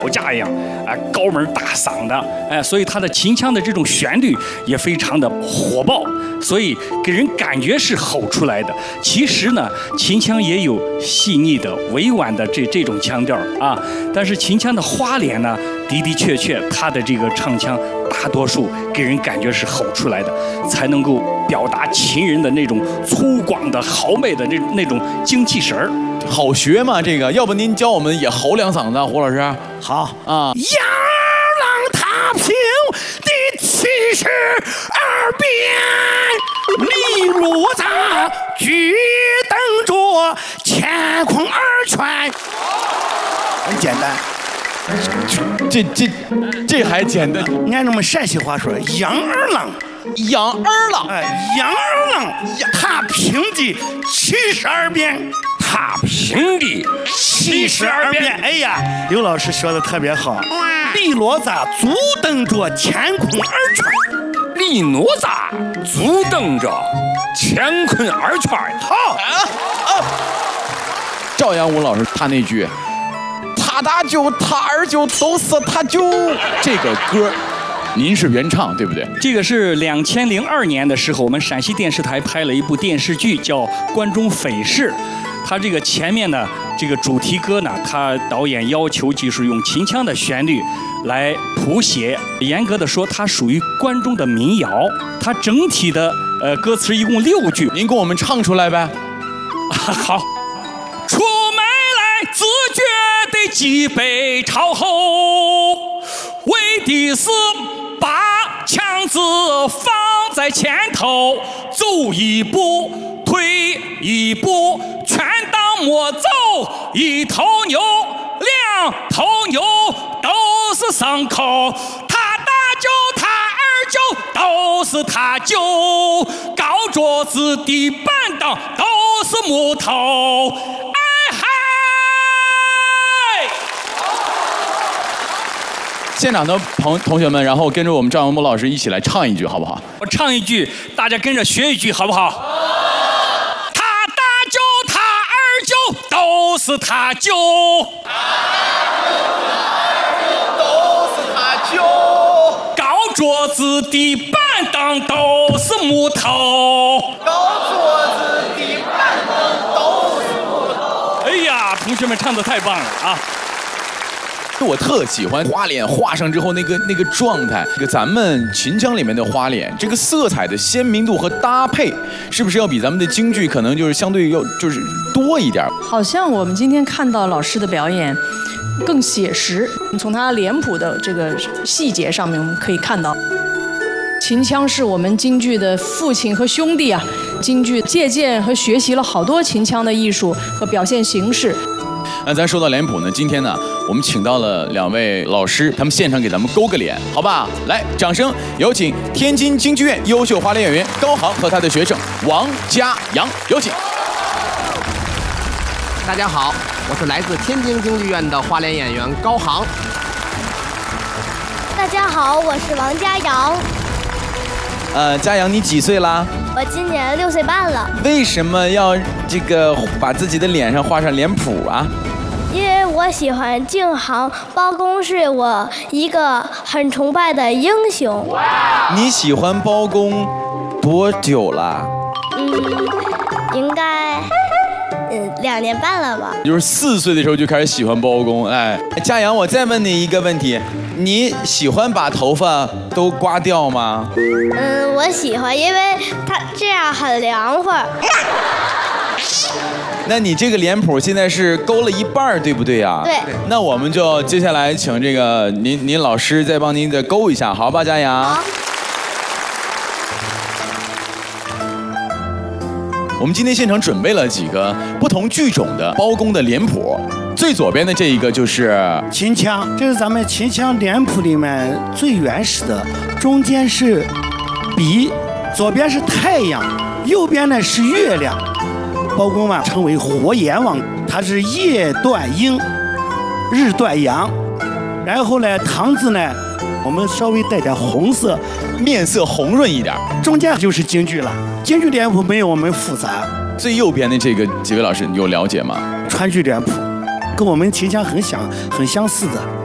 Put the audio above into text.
吵架一样，高门大嗓的，所以他的秦腔的这种旋律也非常的火爆，所以给人感觉是吼出来的。其实呢，秦腔也有细腻的、委婉的这种腔调啊，但是秦腔的花脸呢，的确，他的这个唱腔大多数给人感觉是吼出来的，才能够表达秦人的那种粗犷的、豪迈的那种精气神儿。 好学嘛，这个，要不您教我们也吼两嗓子，胡老师？ 好啊。 杨郎踏平第72鞭，李如杂举灯着乾坤二拳。很简单。 这还简单？ 按我们陕西话说，杨二郎。 杨二郎， 杨二郎踏平的72鞭。 踏平的72鞭。 哎呀，刘老师说的特别好。李罗杂足蹬着乾坤二拳。 李哪吒足蹬着乾坤二拳。 好赵阳武老师他那句他大舅他二舅都是他舅，这个歌您是原唱对不对？ 这个是2002年的时候，我们陕西电视台拍了一部电视剧叫《关中匪事》。他这个前面呢，这个主题歌呢，他导演要求就是用秦腔的旋律来谱写。严格的说，它属于关中的民谣。它整体的歌词一共6句， 您给我们唱出来呗。 好，出门来自觉得脊背朝后，为的是把枪子放在前头，走一步退一步，全当莫走，一头牛两头牛都是牲口，他大舅他二舅都是他舅，高桌子的板凳都是木头，哎嗨！ 现场的同学们，然后跟着我们赵阳武老师一起来唱一句，好不好？ 我唱一句，大家跟着学一句，好不好？他大舅他二舅都是他舅， 都是他舅， 高桌子的板凳都是木头， 高桌子的板凳都是木头。 哎呀，同学们唱得太棒了啊！ 我特喜欢花脸画上之后那个状态，这个咱们秦腔里面的花脸，这个色彩的鲜明度和搭配，是不是要比咱们的京剧可能就是相对要就是多一点？ 好像我们今天看到老师的表演更写实，从他脸谱的这个细节上面，我们可以看到，秦腔是我们京剧的父亲和兄弟啊。京剧借鉴和学习了好多秦腔的艺术和表现形式。 那咱说到脸谱呢，今天呢，我们请到了2位老师，他们现场给咱们勾个脸，好吧？来，掌声有请天津京剧院优秀花脸演员高航和他的学生王家阳，有请。 大家好，我是来自天津京剧院的花脸演员高航。 大家好，我是王家阳。 家阳，你几岁啦？ 我今年6岁半了。 为什么要这个把自己的脸上画上脸谱啊？ 因为我喜欢京杭，包公是我一个很崇拜的英雄。 你喜欢包公多久了？ 应该2年半了吧。 就是4岁的时候就开始喜欢包公。哎，家阳，我再问你一个问题，你喜欢把头发都刮掉吗？ 我喜欢，因为它这样很凉快。 那你这个脸谱现在是勾了一半，对不对呀？ 对。 那我们就接下来请这个您老师再帮您再勾一下，好吧，家阳？好。我们今天现场准备了几个不同剧种的包公的脸谱，最左边的这一个就是秦腔，这是咱们秦腔脸谱里面最原始的，中间是笔，左边是太阳，右边呢是月亮。包公嘛称为活阎王，他是夜断阴，日断阳。然后呢，堂字呢，我们稍微带点红色， 面色红润一点。 中间就是京剧了，京剧脸谱没有我们复杂。 最右边的这个几位老师有了解吗？ 川剧脸谱，跟我们秦腔很相似的。